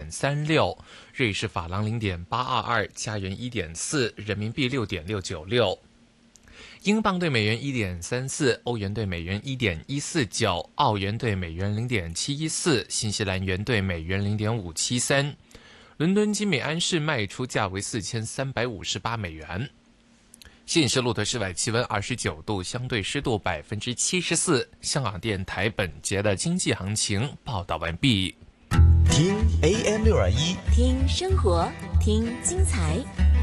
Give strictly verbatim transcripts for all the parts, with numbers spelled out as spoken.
点三六，瑞士法郎零点八二二，加元一点四，人民币六点六九六。英镑对美元一点三四，欧元对美元一点一四九，澳元对美元零点七一四，新西兰元对美元零点五七三。伦敦金美安士卖出价为四千三百五十八美元。现时路的室外气温二十九度，相对湿度百分之七十四。香港电台本节的经济行情报道完毕。 听 A M 六二一， 听生活，听精彩。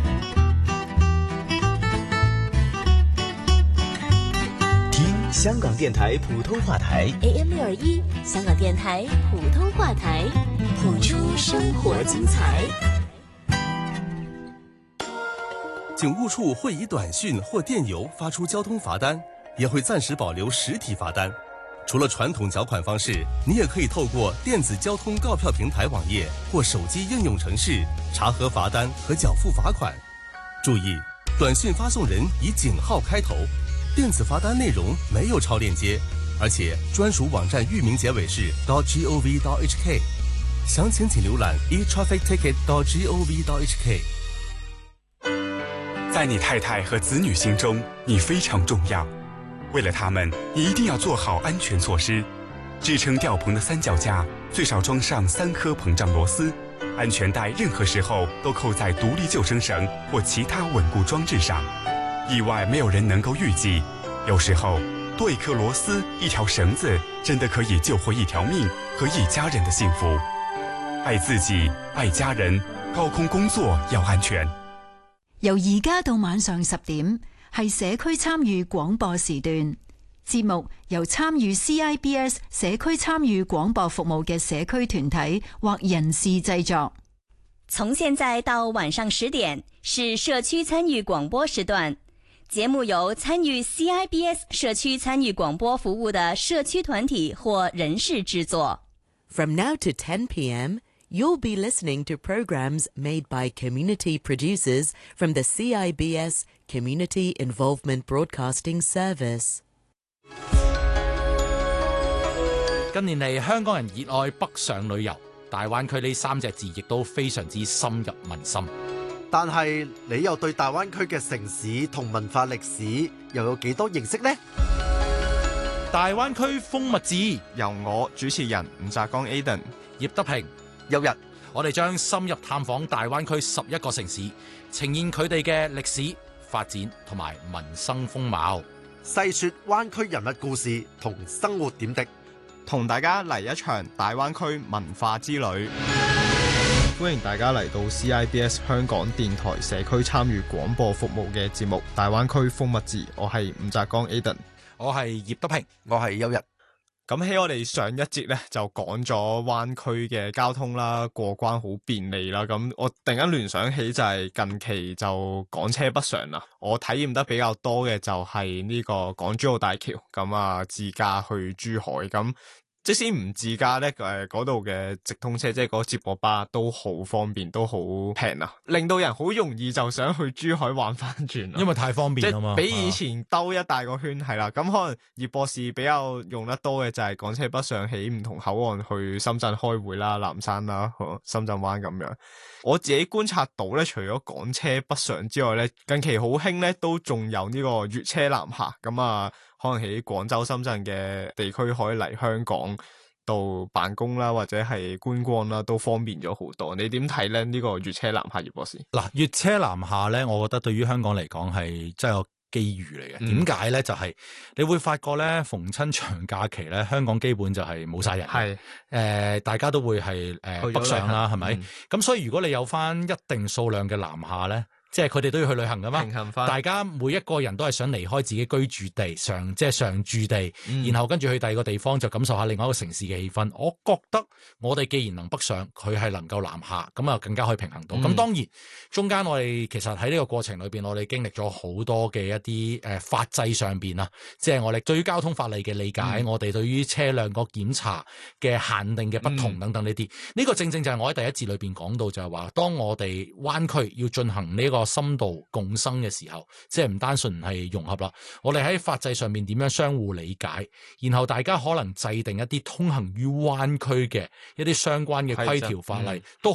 香港电台普通话台 A M 六二一，香港电台普通话台，谱出生活精彩。 警务处会以短讯或电邮发出交通罚单，也会暂时保留实体罚单。除了传统缴款方式，你也可以透过电子交通告票平台网页或手机应用程式查核罚单和缴付罚款。注意，短讯发送人以井号开头，电子罚单内容没有超链接，而且专属网站域名结尾是 .gov.hk， 详情请浏览 e traffic ticket dot gov dot h k。 在你太太和子女心中，你非常重要。为了他们，你一定要做好安全措施。支撑吊棚的三脚架最少装上三颗膨胀螺丝，安全带任何时候都扣在独立救生绳或其他稳固装置上。意外没有人能够预计，有时候多一颗螺丝、一条绳子，真的可以救回一條命和一家人的幸福。愛自己，愛家人，高空工作要安全。 由而家到晚上十點，係社區參與廣播時段。節目由參與 C I B S 社區參與廣播服務嘅社區團體或人士製作。 從現在到晚上十點是社區參與廣播時段。節目由參與 C I B S 社區參與廣播服務的社區團體或人士製作。 From now to ten p.m., you'll be listening to programs made by community producers from the C I B S Community Involvement Broadcasting Service. 近年嚟，香港人熱愛北上旅遊，大灣區呢三隻字亦都非常之深入民心。 但係你又對大灣區嘅城市同文化歷史又有幾多認識呢？ 大灣區風物誌由我主持人吳澤剛 Aden、 葉德平、 休日， 我哋將深入探訪大灣區十一個城市，呈現佢哋嘅歷史發展同埋民生風貌， 細說灣區人物故事同生活點滴， 同大家嚟一場大灣區文化之旅。歡迎大家嚟到 C I B S 香港電台社區參與廣播服務嘅節目《大灣區風物誌》，我係吳澤剛 Aden， 我係葉德平， 我係休日。 咁喺我哋上一節咧就講咗灣區嘅交通啦，過關好便利啦。咁我突然間聯想起就係近期就港車北上啦。我體驗得比較多嘅就係呢個港珠澳大橋，咁啊自駕去珠海咁。即使唔自駕咧，誒嗰度嘅直通車，即係嗰個接駁巴都好方便，都好平啊，令到人好容易就想去珠海玩翻轉。 因為太方便啊嘛， 比以前兜一大個圈係啦。咁可能葉博士比較用得多嘅就係港車北上起唔同口岸去深圳開會啦、南山啦、深圳灣咁樣。我自己觀察到咧，除咗港車北上之外咧，近期好興咧都仲有呢個粵車南下咁啊。可能喺廣州、深圳嘅地區可以嚟香港度辦公啦，或者係觀光啦，都方便咗好多。你點睇咧？呢、這個粵車南下，葉博士？ 嗱，粵車南下咧，我覺得對於香港嚟講係真係個機遇嚟嘅。點解咧？就係、是、你會發覺咧，逢親長假期咧，香港基本就係冇晒人。係誒、呃，大家都會係誒、呃、北上啦，係咪？咁、嗯、所以如果你有翻一定數量嘅南下咧。即係佢哋都要去旅行噶嘛，平衡翻，大家每一個人都係想離開自己居住地，常即係常住地，嗯、然後跟住去第二個地方就感受下另外一個城市嘅氣氛。我覺得我哋既然能北上，佢係能夠南下，咁啊更加可以平衡到。咁、嗯、當然中間我哋其實喺呢個過程裏邊，我哋經歷咗好多嘅一啲誒、呃、法制上邊啊，即係我哋對於交通法例嘅理解，嗯、我哋對於車輛個檢查嘅限定嘅不同等等呢啲，呢、嗯、個正正就係我喺第一節裏邊講到就係話，當我哋灣區要進行呢、這個深度共生嘅時候，即係唔單純係融合啦，我哋喺法制上面點樣相互理解，然後大家可能制定一啲通行於灣區嘅一啲相關嘅規條法例，都